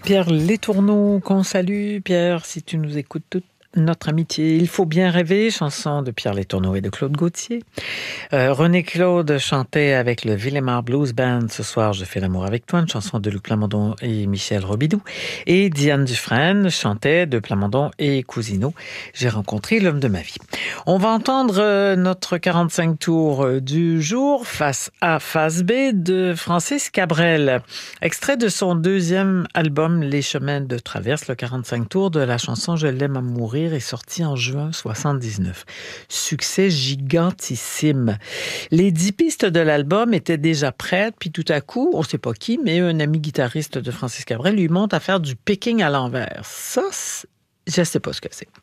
Pierre Letourneau, qu'on salue. Pierre, si tu nous écoutes toute notre amitié. Il faut bien rêver, chanson de Pierre Letourneau et de Claude Gauthier. René Claude chantait avec le Villemar Blues Band ce soir, Je fais l'amour avec toi, une chanson de Luc Plamondon et Michel Robidoux. Et Diane Dufresne chantait de Plamondon et Cousineau, J'ai rencontré l'homme de ma vie. On va entendre notre 45 tours du jour, face A, face B, de Francis Cabrel. Extrait de son deuxième album, Les chemins de traverse, le 45 tours de la chanson Je l'aime à mourir, est sorti en juin 79. Succès gigantissime. Les 10 pistes de l'album étaient déjà prêtes, puis tout à coup, on ne sait pas qui, mais un ami guitariste de Francis Cabrel lui montre à faire du picking à l'envers. Ça, je ne sais pas ce que c'est.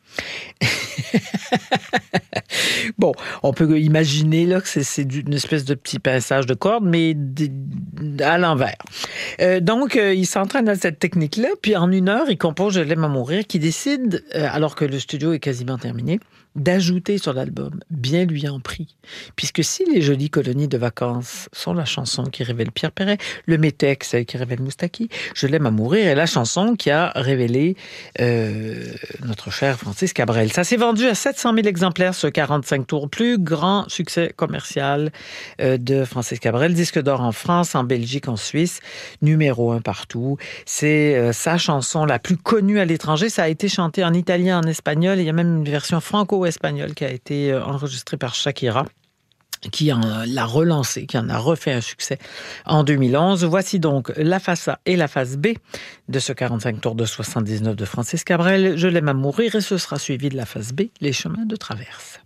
Bon, on peut imaginer là, que c'est une espèce de petit pinçage de cordes, mais à l'envers. Donc, il s'entraîne à cette technique-là, puis en 1 heure, il compose Je l'aime à mourir, qui décide, alors que le studio est quasiment terminé, d'ajouter sur l'album, bien lui en prie. Puisque si Les jolies colonies de vacances sont la chanson qui révèle Pierre Perret, le Métex qui révèle Moustaki, Je l'aime à mourir est la chanson qui a révélé notre cher Francis Cabrel. Ça s'est vendu à 700 000 exemplaires, ce 45 tours. Plus grand succès commercial de Francis Cabrel. Disque d'or en France, en Belgique, en Suisse. Numéro 1 partout. C'est sa chanson la plus connue à l'étranger. Ça a été chanté en italien, en espagnol. Il y a même une version franco-espagnole qui a été enregistrée par Shakira, qui l'a relancé, qui en a refait un succès en 2011. Voici donc la face A et la face B de ce 45 tours de 79 de Francis Cabrel. Je l'aime à mourir, et ce sera suivi de la face B, Les chemins de traverse.